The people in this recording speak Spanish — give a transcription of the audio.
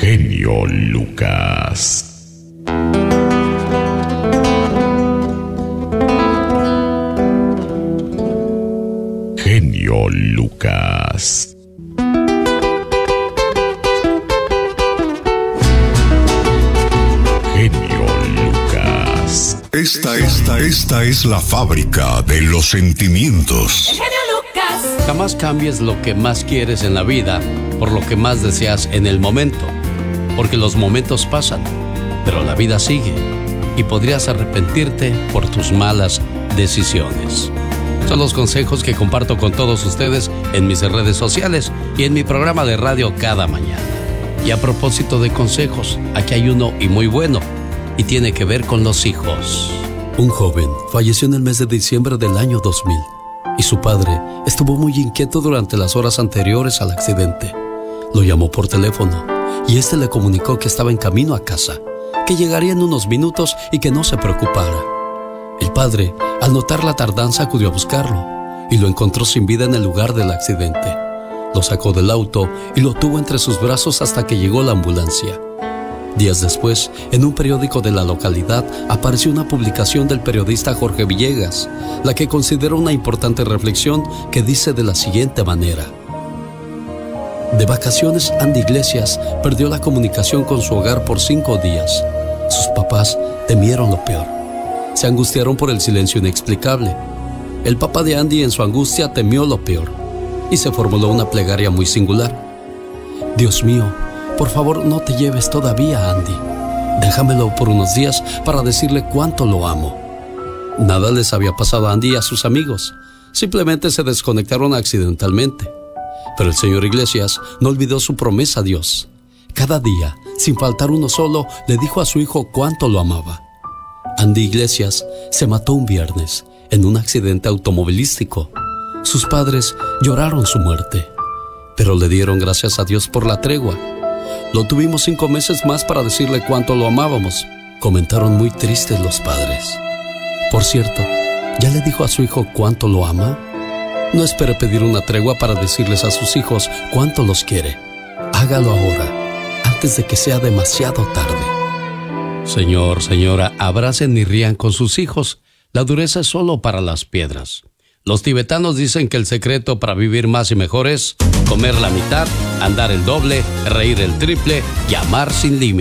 Genio Lucas. Genio Lucas. Genio Lucas. Esta es la fábrica de los sentimientos. El Genio Lucas. Jamás cambies lo que más quieres en la vida por lo que más deseas en el momento, porque los momentos pasan, pero la vida sigue y podrías arrepentirte por tus malas decisiones. Son los consejos que comparto con todos ustedes en mis redes sociales y en mi programa de radio cada mañana. Y a propósito de consejos, aquí hay uno y muy bueno, y tiene que ver con los hijos. Un joven falleció en el mes de diciembre del año 2000 y su padre estuvo muy inquieto durante las horas anteriores al accidente. Lo llamó por teléfono y este le comunicó que estaba en camino a casa, que llegaría en unos minutos y que no se preocupara. El padre, al notar la tardanza, acudió a buscarlo y lo encontró sin vida en el lugar del accidente. Lo sacó del auto y lo tuvo entre sus brazos hasta que llegó la ambulancia. Días después, en un periódico de la localidad, apareció una publicación del periodista Jorge Villegas, la que considera una importante reflexión que dice de la siguiente manera: de vacaciones, Andy Iglesias perdió la comunicación con su hogar por 5 días. Sus papás temieron lo peor. Se angustiaron por el silencio inexplicable. El papá de Andy, en su angustia, temió lo peor y se formuló una plegaria muy singular. Dios mío, por favor, no te lleves todavía a Andy. Déjamelo por unos días para decirle cuánto lo amo. Nada les había pasado a Andy y a sus amigos. Simplemente se desconectaron accidentalmente. Pero el señor Iglesias no olvidó su promesa a Dios. Cada día, sin faltar uno solo, le dijo a su hijo cuánto lo amaba. Andy Iglesias se mató un viernes en un accidente automovilístico. Sus padres lloraron su muerte, pero le dieron gracias a Dios por la tregua. Lo tuvimos 5 meses más para decirle cuánto lo amábamos, comentaron muy tristes los padres. Por cierto, ¿ya le dijo a su hijo cuánto lo ama? No espere pedir una tregua para decirles a sus hijos cuánto los quiere. Hágalo ahora, antes de que sea demasiado tarde. Señor, señora, abracen y rían con sus hijos. La dureza es solo para las piedras. Los tibetanos dicen que el secreto para vivir más y mejor es comer la mitad, andar el doble, reír el triple y amar sin límite.